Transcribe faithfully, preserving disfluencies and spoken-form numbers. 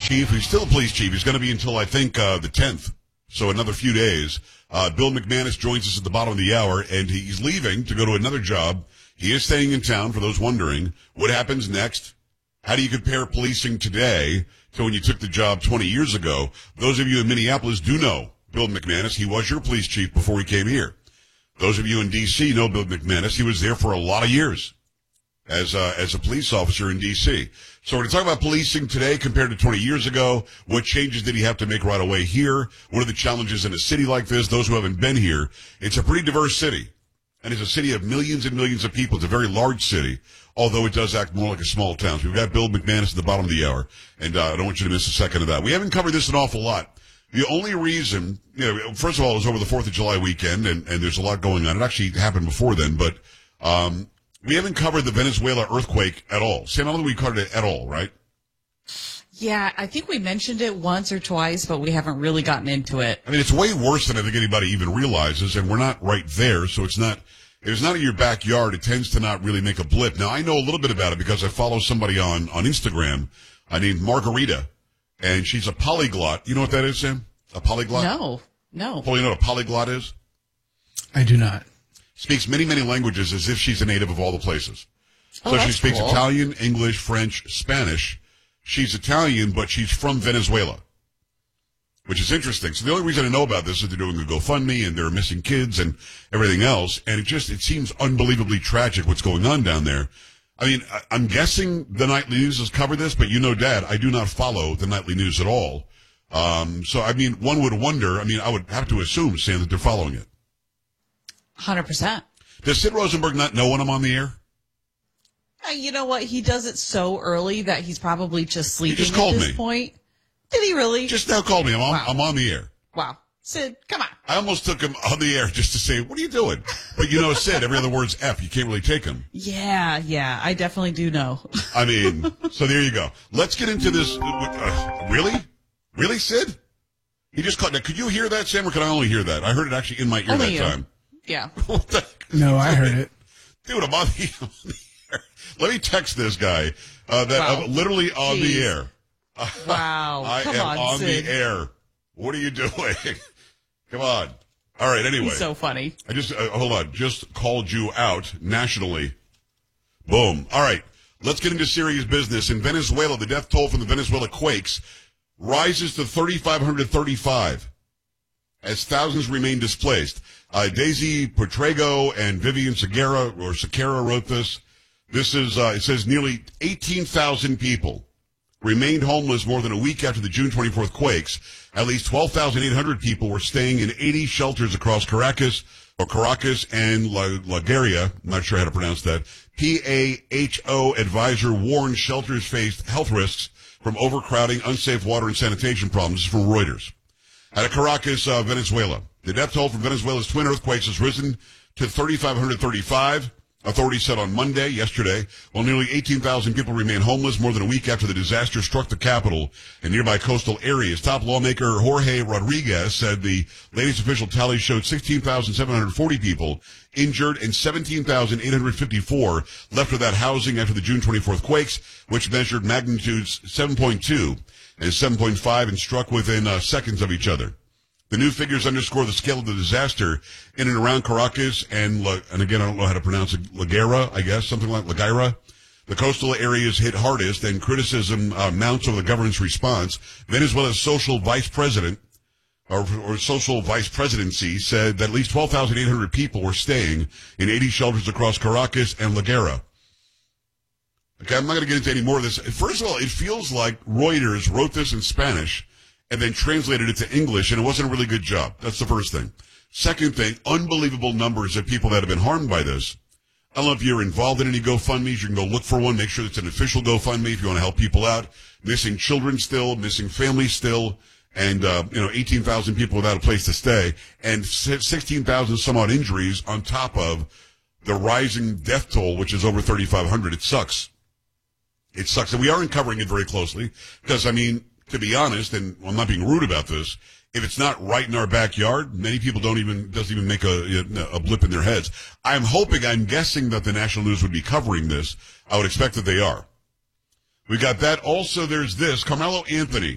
chief. He's still a police chief. He's going to be until, I think, uh, the tenth. So another few days. Uh, Bill McManus joins us at the bottom of the hour, and he's leaving to go to another job. He is staying in town, for those wondering. What happens next? How do you compare policing today to when you took the job twenty years ago? Those of you in Minneapolis do know Bill McManus. He was your police chief before he came here. Those of you in D C know Bill McManus. He was there for a lot of years as uh, as a police officer in D C. So we're going to talk about policing today compared to twenty years ago. What changes did he have to make right away here? What are the challenges in a city like this? Those who haven't been here, it's a pretty diverse city. And it's a city of millions and millions of people. It's a very large city, although it does act more like a small town. So we've got Bill McManus at the bottom of the hour, and uh, I don't want you to miss a second of that. We haven't covered this an awful lot. The only reason, you know, first of all, it was over the fourth of July weekend, and, and there's a lot going on. It actually happened before then, but um, we haven't covered the Venezuela earthquake at all. Sam, I don't think we covered it at all, right? Yeah, I think we mentioned it once or twice, but we haven't really gotten into it. I mean, it's way worse than I think anybody even realizes, and we're not right there, so it's not, if it's not in your backyard, it tends to not really make a blip. Now, I know a little bit about it because I follow somebody on, on Instagram uh, named Margarita, and she's a polyglot. You know what that is, Sam? A polyglot? No, no. Paul, you know what a polyglot is? I do not. Speaks many, many languages as if she's a native of all the places. Oh, so that's she speaks cool. Italian, English, French, Spanish. She's Italian, but she's from Venezuela, which is interesting. So the only reason I know about this is they're doing a GoFundMe and they're missing kids and everything else. And it just, it seems unbelievably tragic what's going on down there. I mean, I, I'm guessing the nightly news has covered this, but you know, Dad, I do not follow the nightly news at all. Um, so, I mean, one would wonder, I mean, I would have to assume, Sam, that they're following it. one hundred percent. Does Sid Rosenberg not know when I'm on the air? Uh, you know what? He does it so early that he's probably just sleeping just called at this me. point. Did he really? Just now called me. I'm on, Wow. I'm on the air. Wow. Sid, come on. I almost took him on the air just to say, what are you doing? But you know, Sid, every other word's F. You can't really take him. Yeah, yeah, I definitely do know. I mean, so there you go. Let's get into this. Uh, really? Really, Sid? He just called. Now, could you hear that, Sam, or could I only hear that? I heard it actually in my ear Only that you. time. Yeah. What the- No, I heard it. Dude, I'm on the, on the air. Let me text this guy uh, that Wow. I'm literally on Jeez. the air. Wow. I Come am on, on Sid. the air. What are you doing? Come on. All right, anyway. He's so funny. I just, uh, hold on, just called you out nationally. Boom. All right, let's get into serious business. In Venezuela, the death toll from the Venezuela quakes rises to three thousand five hundred thirty-five as thousands remain displaced. Uh, Daisy Portrego and Vivian Segura, or Sequeira wrote this. This is, uh, it says nearly eighteen thousand people remained homeless more than a week after the June twenty-fourth quakes. At least twelve thousand eight hundred people were staying in eighty shelters across Caracas, or Caracas and La, La Guaira. I'm not sure how to pronounce that. P A H O advisor warned shelters faced health risks from overcrowding, unsafe water and sanitation problems. This is from Reuters. Out of Caracas, uh, Venezuela. The death toll from Venezuela's twin earthquakes has risen to three thousand five hundred thirty-five. Authorities said on Monday, yesterday, while nearly eighteen thousand people remain homeless more than a week after the disaster struck the capital and nearby coastal areas. Top lawmaker Jorge Rodriguez said the latest official tally showed sixteen thousand seven hundred forty people injured and seventeen thousand eight hundred fifty-four left without housing after the June twenty-fourth quakes, which measured magnitudes seven point two and seven point five and struck within uh, seconds of each other. The new figures underscore the scale of the disaster in and around Caracas and, La, and again, I don't know how to pronounce it, La Guaira, I guess, something like La Guaira. The coastal areas hit hardest, and criticism uh, mounts over the government's response. Venezuela's social vice president, or, or social vice presidency, said that at least twelve thousand eight hundred people were staying in eighty shelters across Caracas and La Guaira. Okay, I'm not going to get into any more of this. First of all, it feels like Reuters wrote this in Spanish and then translated it to English, and it wasn't a really good job. That's the first thing. Second thing, unbelievable numbers of people that have been harmed by this. I don't know if you're involved in any GoFundMes. You can go look for one. Make sure it's an official GoFundMe if you want to help people out. Missing children still, missing families still, and, uh, you know, eighteen thousand people without a place to stay, and sixteen thousand some odd injuries on top of the rising death toll, which is over thirty-five hundred. It sucks. It sucks. And we aren't covering it very closely because, I mean, to be honest, and I'm not being rude about this, if it's not right in our backyard, many people don't even, doesn't even make a, a blip in their heads. I'm hoping, I'm guessing that the national news would be covering this. I would expect that they are. We got that. Also, there's this. Carmelo Anthony